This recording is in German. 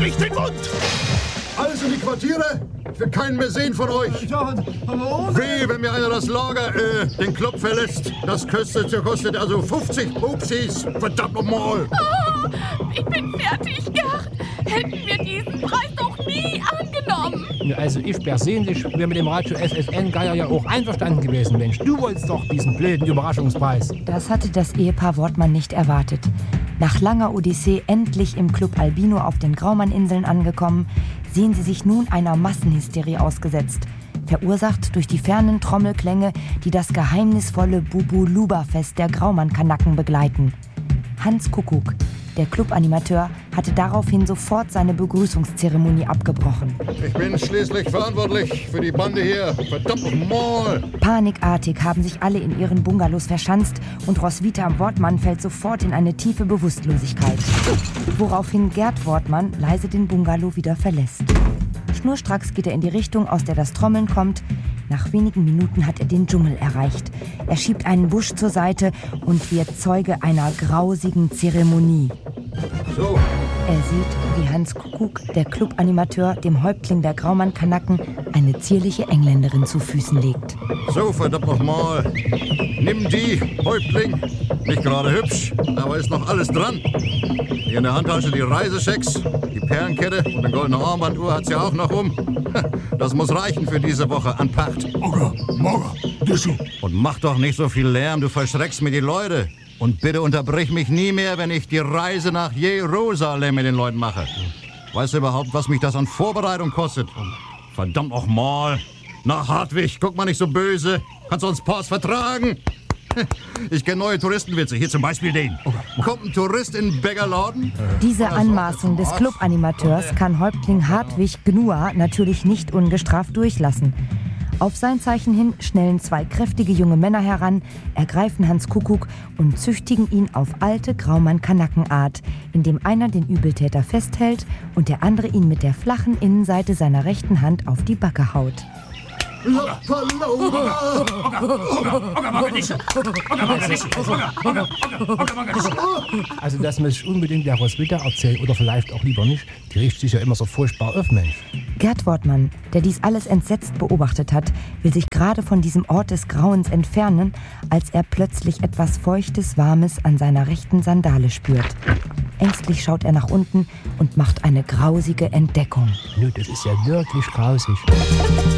nicht den Mund! Alles in die Quartiere! Ich will keinen mehr sehen von euch! Weh, wenn mir einer das Lager, den Club verlässt. Das kostet also 50 Pupsis. Verdammt nochmal! Oh, ich bin fertig, Gerd. Hätten wir diesen Preis doch nie angenommen. Also ich persönlich wäre mit dem Radio FFN Geier ja auch einverstanden gewesen, Mensch. Du wolltest doch diesen blöden Überraschungspreis. Das hatte das Ehepaar Wortmann nicht erwartet. Nach langer Odyssee endlich im Club Albino auf den Graumann-Inseln angekommen, sehen sie sich nun einer Massenhysterie ausgesetzt. Verursacht durch die fernen Trommelklänge, die das geheimnisvolle Bubu-Luba-Fest der Graumann-Kanaken begleiten. Hans Kuckuck, der Clubanimateur, hatte daraufhin sofort seine Begrüßungszeremonie abgebrochen. Ich bin schließlich verantwortlich für die Bande hier. Verdammt nochmal! Panikartig haben sich alle in ihren Bungalows verschanzt und Roswitha Wortmann fällt sofort in eine tiefe Bewusstlosigkeit. Woraufhin Gerd Wortmann leise den Bungalow wieder verlässt. Schnurstracks geht er in die Richtung, aus der das Trommeln kommt. Nach wenigen Minuten hat er den Dschungel erreicht. Er schiebt einen Busch zur Seite und wird Zeuge einer grausigen Zeremonie. So. Er sieht, wie Hans Kuckuck, der Clubanimateur, dem Häuptling der Graumann-Kanaken, eine zierliche Engländerin zu Füßen legt. So, verdammt nochmal. Nimm die, Häuptling. Nicht gerade hübsch, aber ist noch alles dran. Hier in der Handtasche die Reisechecks, die Perlenkette und eine goldene Armbanduhr hat sie auch noch um. Das muss reichen für diese Woche an Pacht. Und mach doch nicht so viel Lärm, du verschreckst mir die Leute. Und bitte unterbrich mich nie mehr, wenn ich die Reise nach Jerusalem mit den Leuten mache. Weißt du überhaupt, was mich das an Vorbereitung kostet? Verdammt noch mal. Na, Hartwig, guck mal nicht so böse. Kannst du uns Pass vertragen? Ich kenne neue Touristenwitze. Hier zum Beispiel den. Kommt ein Tourist in den Bäckerladen? Diese Anmaßung des Clubanimateurs kann Häuptling Hartwig Gnua natürlich nicht ungestraft durchlassen. Auf sein Zeichen hin schnellen zwei kräftige junge Männer heran, ergreifen Hans Kuckuck und züchtigen ihn auf alte Graumann-Kanakenart, indem einer den Übeltäter festhält und der andere ihn mit der flachen Innenseite seiner rechten Hand auf die Backe haut. Also das muss ich unbedingt der Roswitha erzählen oder vielleicht auch lieber nicht. Die riecht sich ja immer so furchtbar auf, Mensch. Gerd Wortmann, der dies alles entsetzt beobachtet hat, will sich gerade von diesem Ort des Grauens entfernen, als er plötzlich etwas Feuchtes, Warmes an seiner rechten Sandale spürt. Ängstlich schaut er nach unten und macht eine grausige Entdeckung. Nö, das ist ja wirklich grausig.